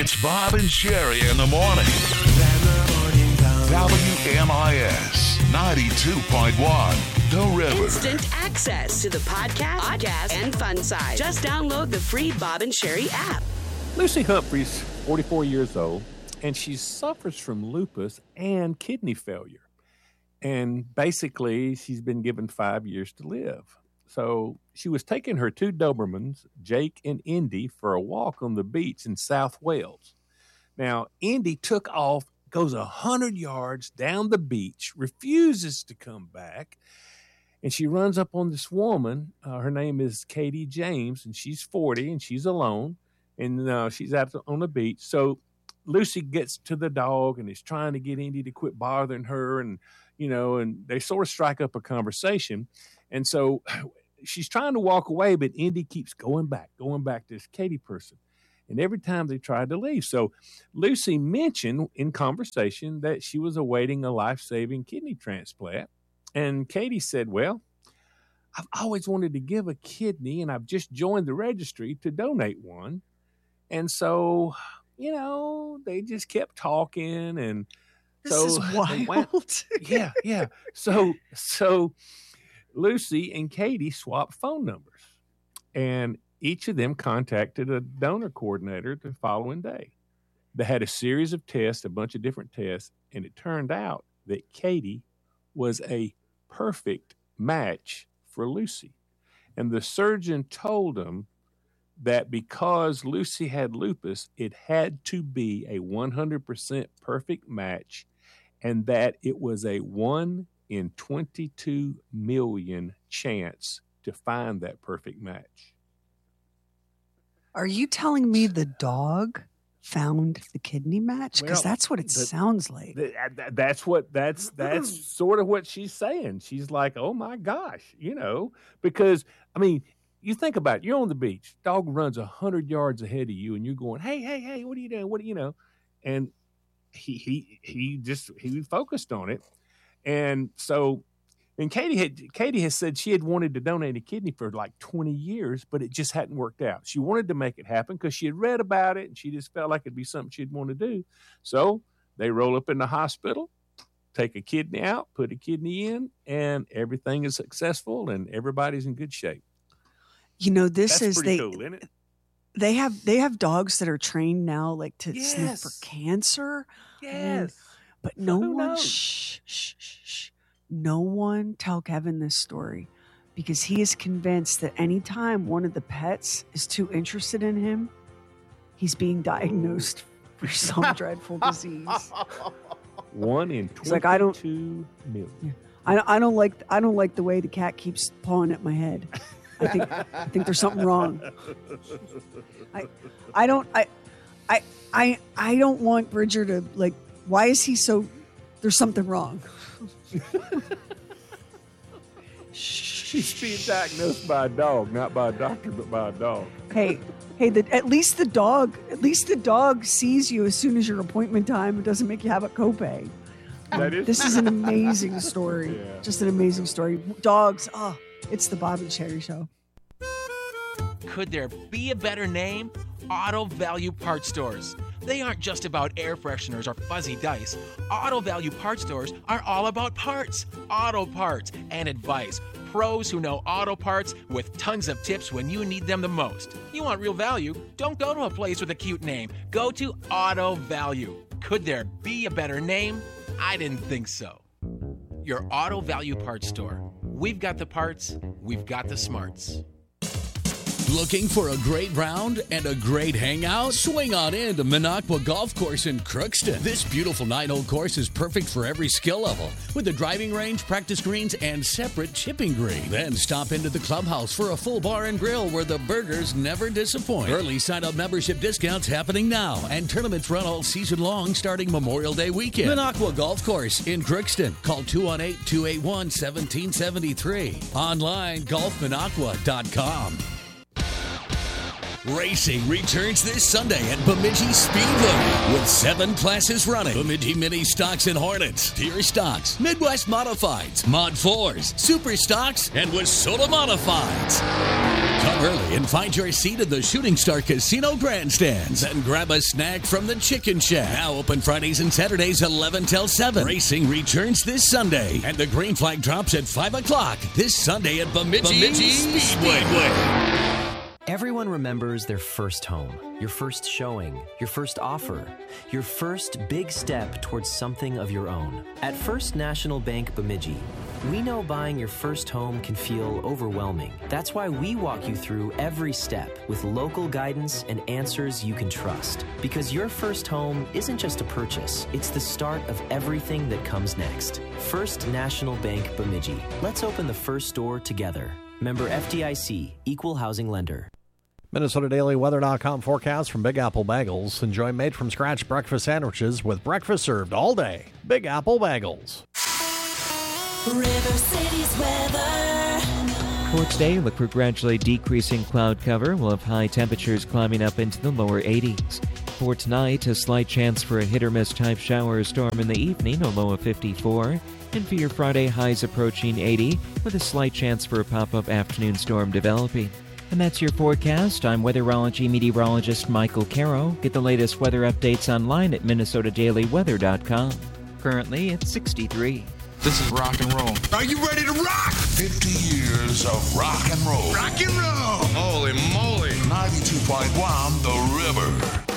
It's Bob and Sherry in the morning. WMIS 92.1, The River. Instant access to the podcast, and fun side. Just download the free Bob and Sherry app. Lucy Humphreys, 44 years old, and she suffers from lupus and kidney failure. And basically, she's been given 5 years to live. So she was taking her two Dobermans, Jake and Indy, for a walk on the beach in South Wales. Now, Indy took off, goes 100 yards down the beach, refuses to come back, and she runs up on this woman. Her name is Katie James, and she's 40, and she's alone, and she's out on the beach. So Lucy gets to the dog and is trying to get Indy to quit bothering her, and they sort of strike up a conversation. And so she's trying to walk away, but Indy keeps going back to this Katie person. And every time they tried to leave. So Lucy mentioned in conversation that she was awaiting a life-saving kidney transplant. And Katie said, well, I've always wanted to give a kidney, and I've just joined the registry to donate one. And so, they just kept talking. And this is wild. Yeah. So Lucy and Katie swapped phone numbers, and each of them contacted a donor coordinator the following day. They had a series of tests, a bunch of different tests, and it turned out that Katie was a perfect match for Lucy. And the surgeon told them that because Lucy had lupus, it had to be a 100% perfect match, and that it was a 1 in 22 million chance to find that perfect match. Are you telling me the dog found the kidney match? Because that's what it sounds like. That's sort of what she's saying. She's like, oh my gosh, because you think about it. You're on the beach. Dog runs 100 yards ahead of you, and you're going, hey, what are you doing? What do you know? And he focused on it. And so, Katie has said she had wanted to donate a kidney for like 20 years, but it just hadn't worked out. She wanted to make it happen because she had read about it, and she just felt like it'd be something she'd want to do. So they roll up in the hospital, take a kidney out, put a kidney in, and everything is successful, and everybody's in good shape. That's pretty cool, isn't it? They have dogs that are trained now, like to sleep for cancer. Yes. But no one, no one tell Kevin this story, because he is convinced that anytime one of the pets is too interested in him, he's being diagnosed for some dreadful disease. 1 in 22 million. I don't like the way the cat keeps pawing at my head. I think there's something wrong. I don't want Bridger to like. Why is he so? There's something wrong. She's being diagnosed by a dog, not by a doctor, but by a dog. Hey, at least the dog sees you as soon as your appointment time. It doesn't make you have a copay. This is an amazing story. Yeah. Just an amazing story. Dogs. It's the Bob and Sherry Show. Could there be a better name? Auto Value Parts Stores. They aren't just about air fresheners or fuzzy dice. Auto Value Parts Stores are all about parts, auto parts, and advice. Pros who know auto parts with tons of tips when you need them the most. You want real value? Don't go to a place with a cute name. Go to Auto Value. Could there be a better name? I didn't think so. Your Auto Value Parts Store. We've got the parts, we've got the smarts. Looking for a great round and a great hangout? Swing on in to Minocqua Golf Course in Crookston. This beautiful 9-hole course is perfect for every skill level, with a driving range, practice greens, and separate chipping green. Then stop into the clubhouse for a full bar and grill where the burgers never disappoint. Early sign-up membership discounts happening now, and tournaments run all season long starting Memorial Day weekend. Minocqua Golf Course in Crookston. Call 218-281-1773. Online, golfminocqua.com. Racing returns this Sunday at Bemidji Speedway with 7 classes running. Bemidji Mini Stocks and Hornets, Tier Stocks, Midwest Modifieds, Mod 4s, Super Stocks, and Wissota Modifieds. Come early and find your seat at the Shooting Star Casino grandstands and grab a snack from the Chicken Shack. Now open Fridays and Saturdays 11 till 7. Racing returns this Sunday, and the green flag drops at 5 o'clock this Sunday at Bemidji Speedway. Everyone remembers their first home, your first showing, your first offer, your first big step towards something of your own. At First National Bank Bemidji, we know buying your first home can feel overwhelming. That's why we walk you through every step with local guidance and answers you can trust. Because your first home isn't just a purchase, it's the start of everything that comes next. First National Bank Bemidji. Let's open the first door together. Member FDIC, Equal Housing Lender. MinnesotaDailyWeather.com forecast from Big Apple Bagels. Enjoy made-from-scratch breakfast sandwiches with breakfast served all day. Big Apple Bagels. River City's weather. For today, look for gradually decreasing cloud cover. We'll have high temperatures climbing up into the lower 80s. For tonight, a slight chance for a hit-or-miss type shower or storm in the evening, a low of 54. And for your Friday, highs approaching 80, with a slight chance for a pop-up afternoon storm developing. And that's your forecast. I'm weatherology meteorologist Michael Caro. Get the latest weather updates online at MinnesotaDailyWeather.com. Currently, it's 63. This is rock and roll. Are you ready to rock? 50 years of rock and roll. Rock and roll! Holy moly! 92.1 The River.